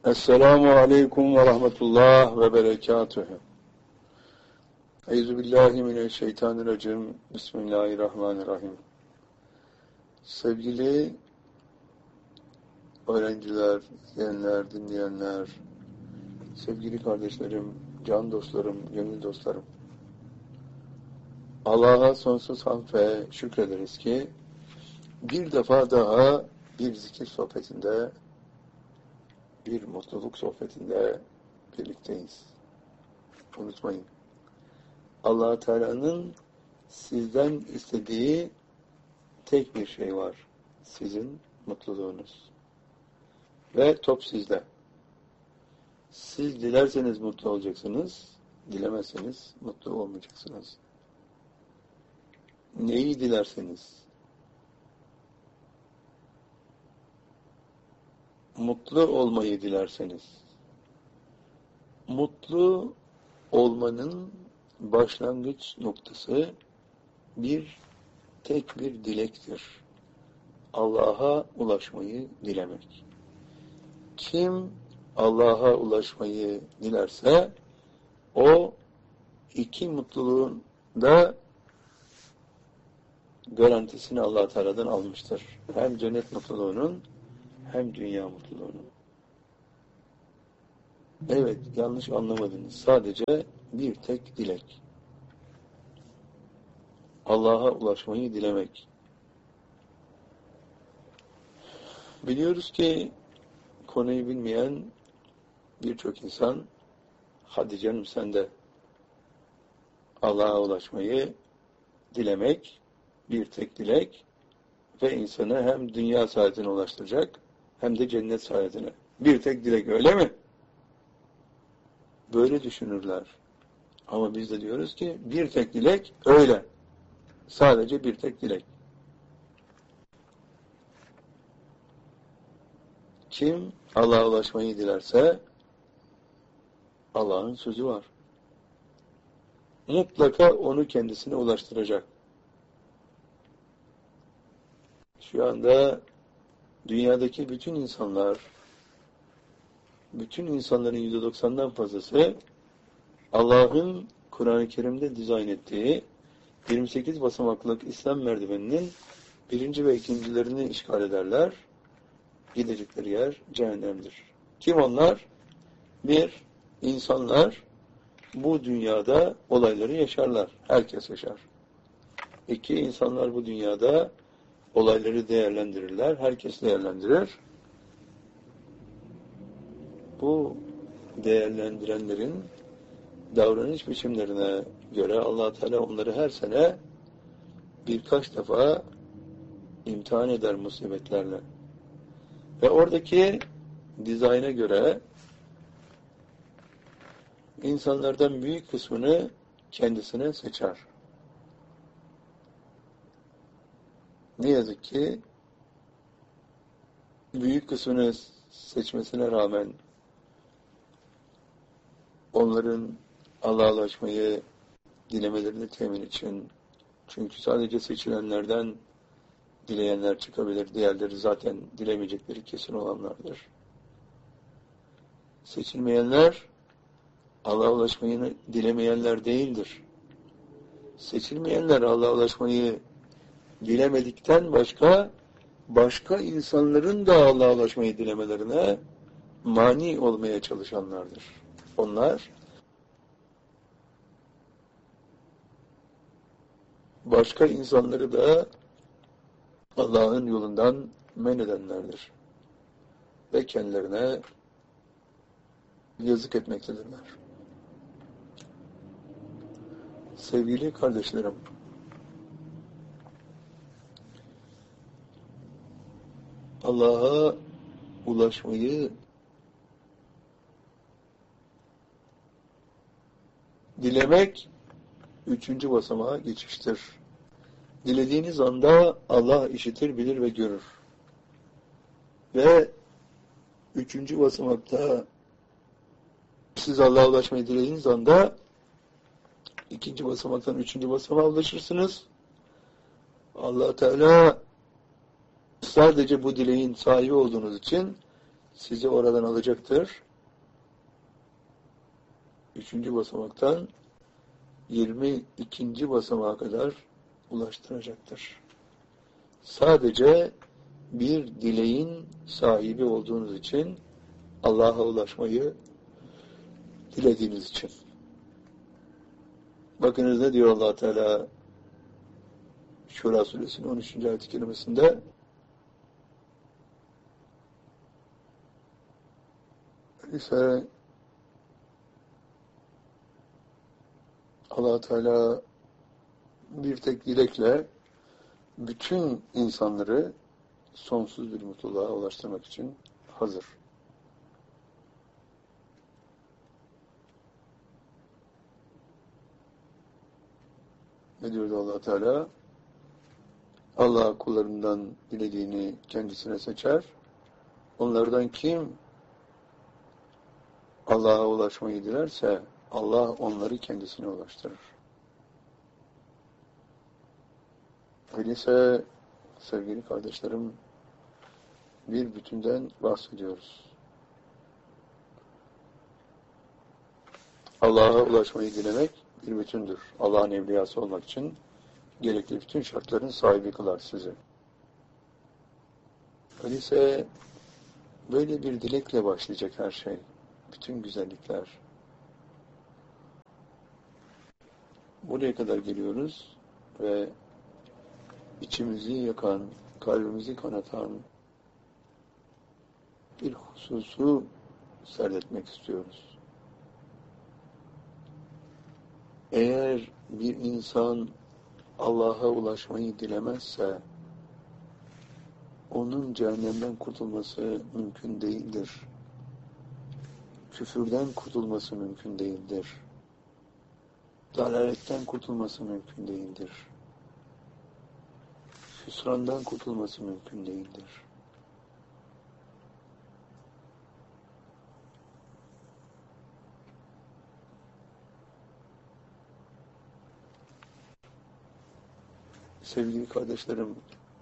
Esselamu aleyküm ve rahmetullah ve berekatühü. Euzubillahimineşşeytanirracim. Bismillahirrahmanirrahim. Sevgili öğrenciler, izleyenler, dinleyenler, sevgili kardeşlerim, can dostlarım, gönül dostlarım. Allah'a sonsuz hamd ve şükrederiz ki bir defa daha bir zikir sohbetinde, bir mutluluk sohbetinde birlikteyiz. Unutmayın. Allah Teala'nın sizden istediği tek bir şey var. Sizin mutluluğunuz. Ve top sizde. Siz dilerseniz mutlu olacaksınız, dilemezseniz mutlu olmayacaksınız. Neyi dilerseniz, mutlu olmayı dilerseniz, mutlu olmanın başlangıç noktası tek bir dilektir. Allah'a ulaşmayı dilemek. Kim Allah'a ulaşmayı dilerse o iki mutluluğun da garantisini Allah Teala'dan almıştır. Hem cennet mutluluğunun hem dünya mutluluğunun. Evet, yanlış anlamadınız. Sadece bir tek dilek. Allah'a ulaşmayı dilemek. Biliyoruz ki konuyu bilmeyen birçok insan, hadi canım sen de Allah'a ulaşmayı dilemek, bir tek dilek ve insanı hem dünya saadetine ulaştıracak hem de cennet saadetine. Bir tek dilek, öyle mi? Böyle düşünürler. Ama biz de diyoruz ki bir tek dilek öyle. Sadece bir tek dilek. Kim Allah'a ulaşmayı dilerse Allah'ın sözü var. Mutlaka onu kendisine ulaştıracak. Şu anda dünyadaki bütün insanların %90'dan fazlası Allah'ın Kur'an-ı Kerim'de dizayn ettiği 28 basamaklık İslam merdiveninin birinci ve ikincilerini işgal ederler. Gidecekleri yer cehennemdir. Kim onlar? Bir, insanlar bu dünyada olayları yaşarlar. Herkes yaşar. İki, insanlar bu dünyada olayları değerlendirirler. Herkes değerlendirir. Bu değerlendirenlerin davranış biçimlerine göre Allah Teala onları her sene birkaç defa imtihan eder musibetlerle. Ve oradaki dizayna göre insanlardan büyük kısmını kendisine seçer. Ne yazık ki büyük kısmını seçmesine rağmen onların Allah'a ulaşmayı dilemelerini temin için, çünkü sadece seçilenlerden dileyenler çıkabilir, diğerleri zaten dilemeyecekleri kesin olanlardır. Seçilmeyenler Allah'a ulaşmayı dilemeyenler değildir. Seçilmeyenler Allah'a ulaşmayı dilemedikten başka insanların da Allah'a ulaşmayı dilemelerine mani olmaya çalışanlardır. Onlar başka insanları da Allah'ın yolundan men edenlerdir. Ve kendilerine yazık etmektedirler. Sevgili kardeşlerim, Allah'a ulaşmayı dilemek 3. basamağa geçiştir. Dilediğiniz anda Allah işitir, bilir ve görür. Ve 3. basamakta siz Allah'a ulaşmayı dilediğiniz anda 2. basamaktan 3. basamağa ulaşırsınız. Allah Teala sadece bu dileğin sahibi olduğunuz için sizi oradan alacaktır. 3. basamaktan 22. basamağa kadar ulaştıracaktır. Sadece bir dileğin sahibi olduğunuz için, Allah'a ulaşmayı dilediğiniz için. Bakınız ne diyor Allah Teala Şura suresinin 13. ayet-i kerimesinde: ise Allah Teala bir tek dilekle bütün insanları sonsuz bir mutluluğa ulaştırmak için hazır. Ne diyordu Allah Teala? Allah kullarından dilediğini kendisine seçer. Onlardan kim Allah'a ulaşmayı dilerse Allah onları kendisine ulaştırır. Öyleyse sevgili kardeşlerim, bir bütünden bahsediyoruz. Allah'a ulaşmayı dilemek bir bütündür. Allah'ın evliyası olmak için gerekli bütün şartların sahibi kılar sizi. Öyleyse böyle bir dilekle başlayacak her şey. Bütün güzellikler. Buraya kadar geliyoruz ve içimizi yakan, kalbimizi kanatan bir hususu serdetmek istiyoruz. Eğer bir insan Allah'a ulaşmayı dilemezse, onun cehennemden kurtulması mümkün değildir. Küfürden kurtulması mümkün değildir. Dalaletten kurtulması mümkün değildir. Hüsrandan kurtulması mümkün değildir. Sevgili kardeşlerim,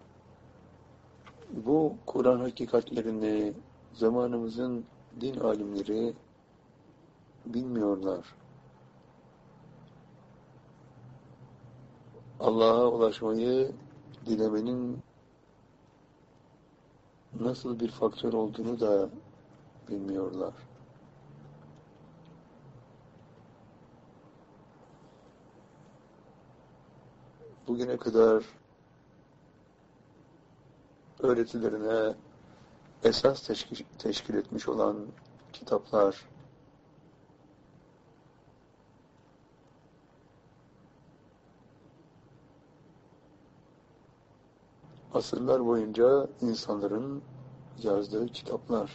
bu Kur'an hakikatlerini zamanımızın din alimleri bilmiyorlar. Allah'a ulaşmayı dilemenin nasıl bir faktör olduğunu da bilmiyorlar. Bugüne kadar öğretilerine esas teşkil etmiş olan kitaplar, asırlar boyunca insanların yazdığı kitaplar.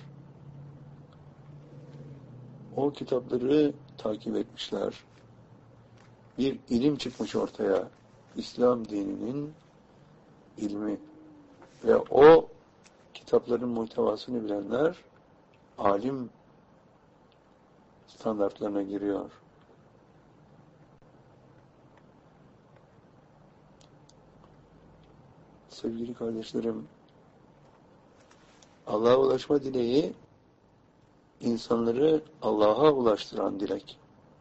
O kitapları takip etmişler. Bir ilim çıkmış ortaya. İslam dininin ilmi. Ve o kitapların muhtevasını bilenler alim standartlarına giriyor. Sevgili kardeşlerim, Allah'a ulaşma dileği insanları Allah'a ulaştıran dilek.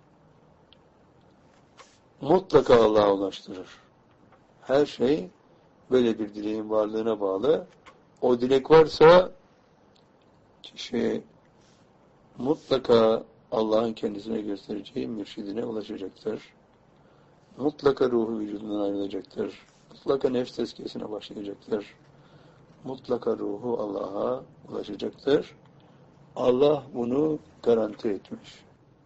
Mutlaka Allah'a ulaştırır. Her şey böyle bir dileğin varlığına bağlı. O dilek varsa kişi mutlaka Allah'ın kendisine göstereceği mürşidine ulaşacaktır. Mutlaka ruhu vücudundan ayrılacaktır. Mutlaka nefs tezkiyesine başlayacaktır. Mutlaka ruhu Allah'a ulaşacaktır. Allah bunu garanti etmiş.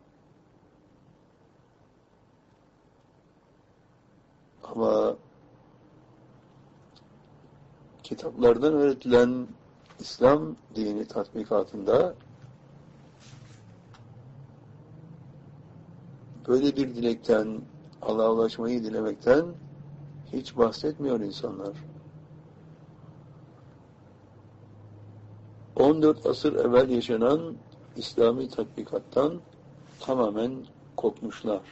Ama kitaplardan öğretilen İslam dini tatbikatında böyle bir dilekten, Allah'a ulaşmayı dilemekten hiç bahsetmiyor insanlar. 14 asır evvel yaşanan İslami tatbikattan tamamen kopmuşlar.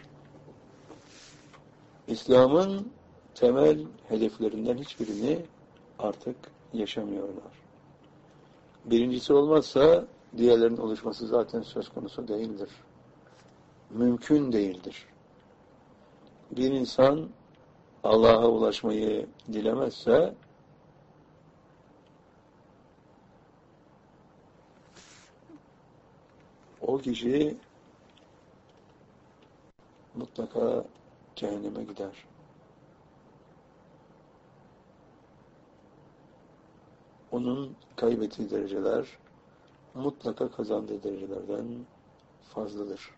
İslam'ın temel hedeflerinden hiçbirini artık yaşamıyorlar. Birincisi olmazsa diğerlerinin oluşması zaten söz konusu değildir. Mümkün değildir. Bir insan Allah'a ulaşmayı dilemezse o kişi mutlaka cehenneme gider. Onun kaybettiği dereceler mutlaka kazandığı derecelerden fazladır.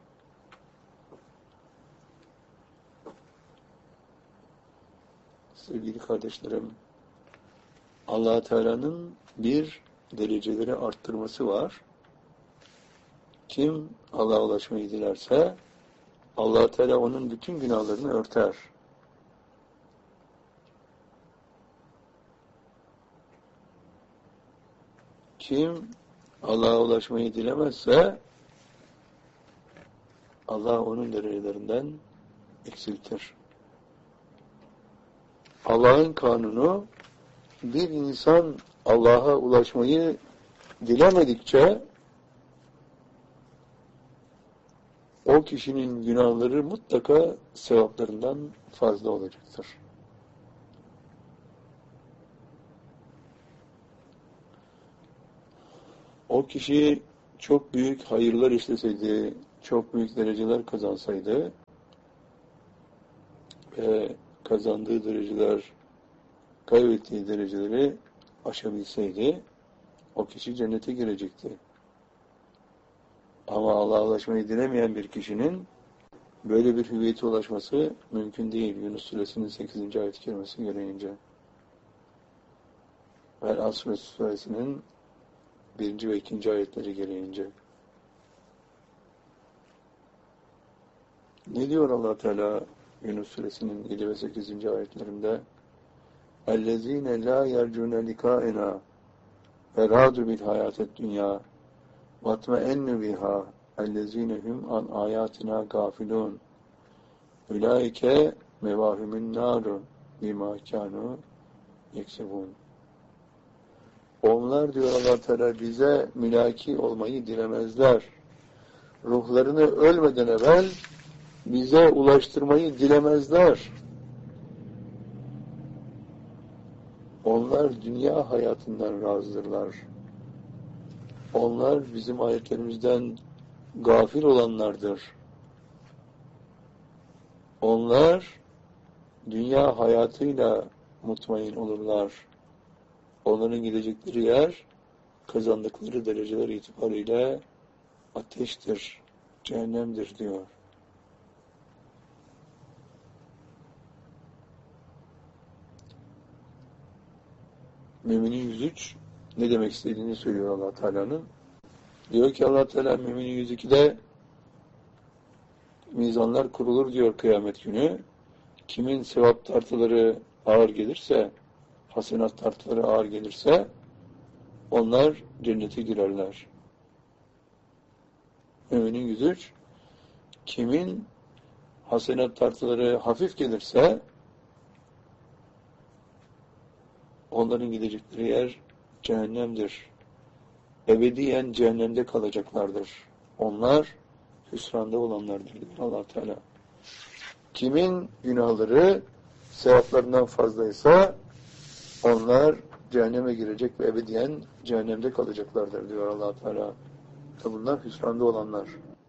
Sevgili kardeşlerim, Allah Teala'nın bir dereceleri arttırması var. Kim Allah'a ulaşmayı dilerse Allah Teala onun bütün günahlarını örter. Kim Allah'a ulaşmayı dilemezse Allah onun derecelerinden eksiltir. Allah'ın kanunu bir insan Allah'a ulaşmayı dilemedikçe o kişinin günahları mutlaka sevaplarından fazla olacaktır. O kişi çok büyük hayırlar işleseydi, çok büyük dereceler kazansaydı ve kazandığı dereceler, kaybettiği dereceleri aşabilseydi, o kişi cennete girecekti. Ama Allah'a ulaşmayı dilemeyen bir kişinin böyle bir hüviyete ulaşması mümkün değil. Yunus Suresinin 8. ayet-i kerimesi gereğince. Ve Asr Suresinin 1. ve 2. ayetleri gereğince. Ne diyor Allah Teala Yunus Suresinin 7 ve 8. ayetlerinde? اَلَّذ۪ينَ لَا يَرْجُونَ لِقَائِنَا وَرَادُوا بِالْحَيَاةِ الدُّنْيَا وَاتْمَئَنُّ بِهَا اَلَّذ۪ينَ هُمْ عَنْ آيَاتِنَا غَافِلُونَ اُولَٰئِكَ مَوَاهُمُ النَّارُ بِمَا كَانُوا يَكْسِبُونَ. Onlar diyor Allah Teala bize mülaki olmayı dilemezler. Ruhlarını ölmeden evvel bize ulaştırmayı dilemezler. Onlar dünya hayatından razıdırlar. Onlar bizim ayetlerimizden gafil olanlardır. Onlar dünya hayatıyla mutmain olurlar. Onların gidecekleri yer, kazandıkları dereceler itibariyle ateştir, cehennemdir diyor. Müminin 103 ne demek istediğini söylüyor Allah Teala'nın. Diyor ki Allah Teala Müminin 102'de mizanlar kurulur diyor kıyamet günü. Kimin sevap tartıları ağır gelirse, hasenat tartıları ağır gelirse onlar cennete girerler. Müminin 103 kimin hasenat tartıları hafif gelirse onların gidecekleri yer cehennemdir. Ebediyen cehennemde kalacaklardır. Onlar hüsranda olanlardır diyor Allah Teala. Kimin günahları sevaplarından fazlaysa onlar cehenneme girecek ve ebediyen cehennemde kalacaklardır diyor Allah Teala. Bunlar hüsranda olanlar.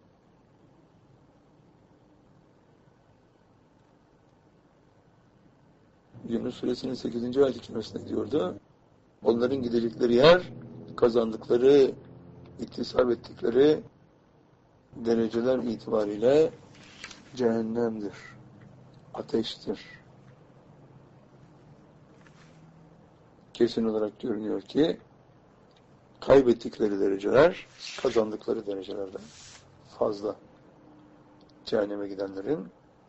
Yunus Suresinin 8. ayet-i kerimesinde diyordu. Onların gidecekleri yer, kazandıkları, iktisap ettikleri dereceler itibariyle cehennemdir. Ateştir. Kesin olarak görünüyor ki kaybettikleri dereceler, kazandıkları derecelerden fazla. Cehenneme gidenlerin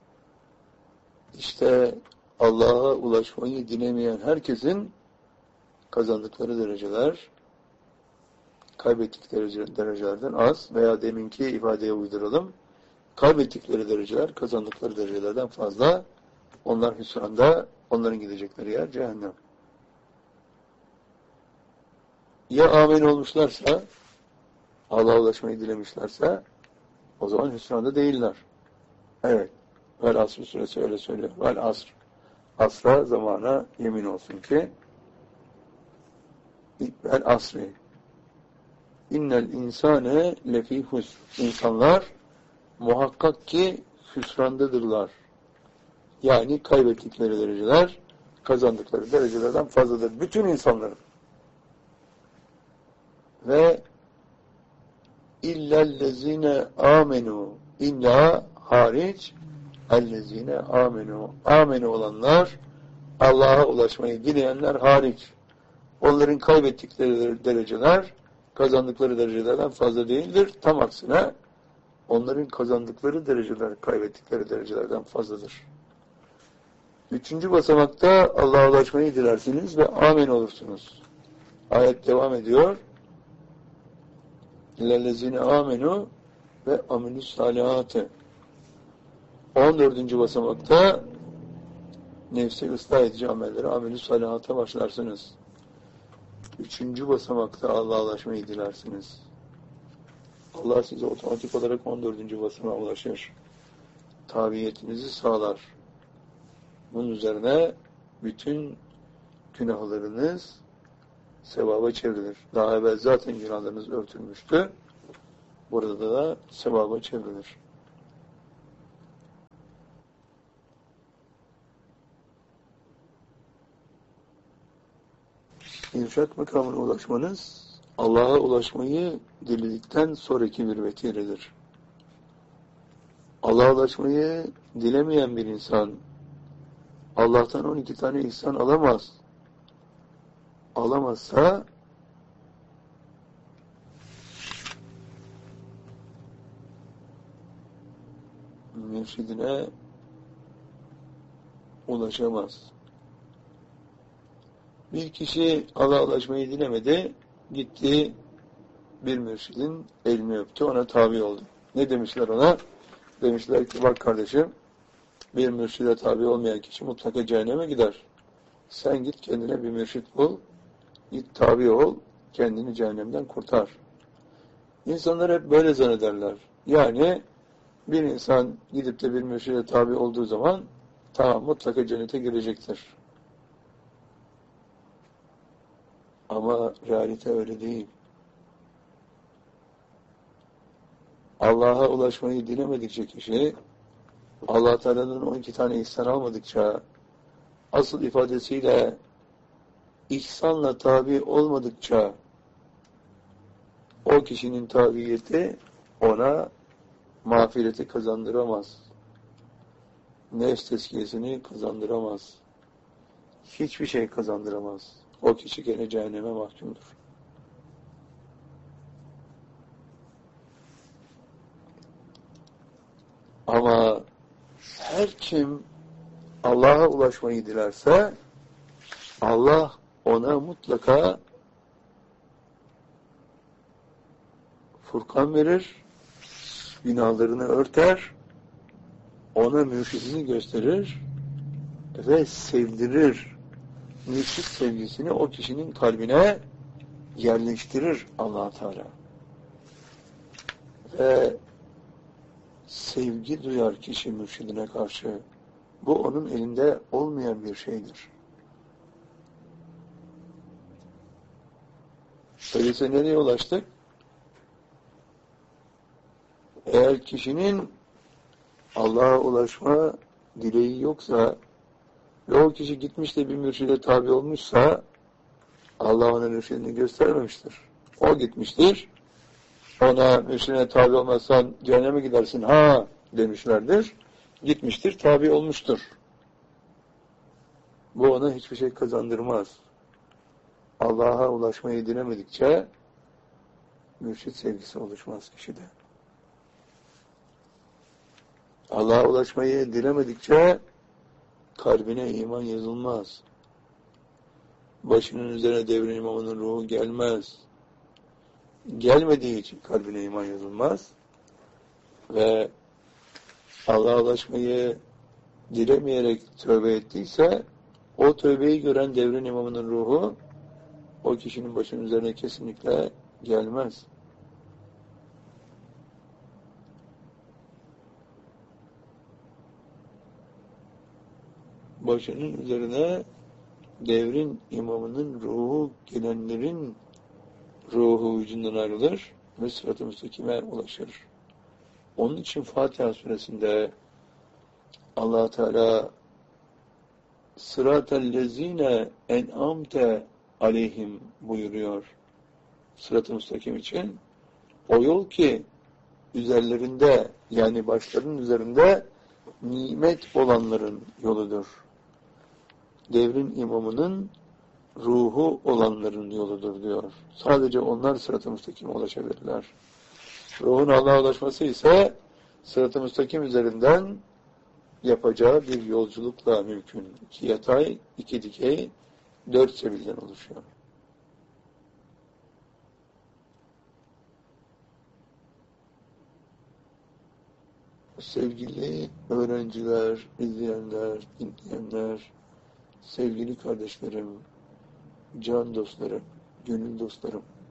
işte Allah'a ulaşmayı dilemeyen herkesin kazandıkları dereceler kaybettikleri derecelerden az veya deminki ifadeye uyduralım. Kaybettikleri dereceler kazandıkları derecelerden fazla. Onlar hüsranda, onların gidecekleri yer cehennem. Ya amin olmuşlarsa, Allah'a ulaşmayı dilemişlerse, o zaman hüsranda değiller. Evet. Vel asr suresi öyle söylüyor. Vel asr. Asra, zamana yemin olsun ki vel asri. İnnel insane lefî husr. İnsanlar muhakkak ki hüsrandadırlar. Yani kaybettikleri dereceler, kazandıkları derecelerden fazladır. Bütün insanların. Ve illellezine amenu. İlla hariç ellezine amenu. Amenu olanlar, Allah'a ulaşmayı dileyenler hariç. Onların kaybettikleri dereceler, kazandıkları derecelerden fazla değildir. Tam aksine onların kazandıkları dereceler, kaybettikleri derecelerden fazladır. Üçüncü basamakta Allah'a ulaşmayı dilersiniz ve amin olursunuz. Ayet devam ediyor. İllellezine amenu ve amilus salihate. 14. basamakta nefsi ıslah edici amelleri amilus salihate başlarsınız. Üçüncü basamakta Allah'a ulaşmayı dilersiniz. Allah size otomatik olarak 14. basamağa ulaşır. Tabiyetinizi sağlar. Bunun üzerine bütün günahlarınız sevaba çevrilir. Daha evvel zaten günahlarınız örtülmüştü. Burada da sevaba çevrilir. İrşad makamına ulaşmanız, Allah'a ulaşmayı diledikten sonraki bir vetiredir. Allah'a ulaşmayı dilemeyen bir insan, Allah'tan 12 tane ihsan alamaz. Alamazsa, mürşidine ulaşamaz. Bir kişi Allah'a ulaşmayı dilemedi, gitti bir mürşidin elini öptü, ona tabi oldu. Ne demişler ona? Demişler ki bak kardeşim, bir mürşide tabi olmayan kişi mutlaka cehenneme gider. Sen git kendine bir mürşit bul, git tabi ol, kendini cehennemden kurtar. İnsanlar hep böyle zannederler. Yani bir insan gidip de bir mürşide tabi olduğu zaman tamam mutlaka cennete girecektir. Ama realite öyle değil. Allah'a ulaşmayı dilemedikçe kişi, Allah Teala'nın 12 tane ihsan almadıkça, asıl ifadesiyle ihsanla tabi olmadıkça, o kişinin tabiyeti ona mağfireti kazandıramaz. Nefs tezkiyesini kazandıramaz. Hiçbir şey kazandıramaz. O kişi gene cehenneme mahkumdur. Ama her kim Allah'a ulaşmayı dilerse Allah ona mutlaka Furkan verir, günahlarını örter, ona mürşidini gösterir ve sevdirir. Mürşid sevgisini o kişinin kalbine yerleştirir Allah Teala. Ve sevgi duyar kişi mürşidine karşı. Bu onun elinde olmayan bir şeydir. Öyleyse nereye ulaştık? Eğer kişinin Allah'a ulaşma dileği yoksa ve o kişi gitmiş de bir mürşide tabi olmuşsa Allah ona mürşidini göstermemiştir. O gitmiştir. Ona mürşidine tabi olmazsan cehenneme gidersin ha demişlerdir. Gitmiştir, tabi olmuştur. Bu ona hiçbir şey kazandırmaz. Allah'a ulaşmayı dilemedikçe mürşid sevgisi oluşmaz kişide. Allah'a ulaşmayı dilemedikçe kalbine iman yazılmaz. Başının üzerine devrin imamının ruhu gelmez. Gelmediği için kalbine iman yazılmaz. Ve Allah'a ulaşmayı dilemeyerek tövbe ettiyse o tövbeyi gören devrin imamının ruhu o kişinin başının üzerine kesinlikle gelmez. Başının üzerine devrin imamının ruhu gelenlerin ruhu vücudundan ayrılır ve sırat-ı müstakime ulaşır. Onun için Fatiha suresinde Allah Teala sıratellezine en'amte aleyhim buyuruyor. Sırat-ı müstakim için o yol ki üzerlerinde, yani başlarının üzerinde nimet olanların yoludur. Devrin imamının ruhu olanların yoludur diyor. Sadece onlar sırat-ı müstakime ulaşabilirler. Ruhun Allah'a ulaşması ise sırat-ı müstakim üzerinden yapacağı bir yolculukla mümkün. 2 yatay, 2 dikey, 4 sebilden oluşuyor. Sevgili öğrenciler, izleyenler, dinleyenler, sevgili kardeşlerim, can dostlarım, gönül dostlarım,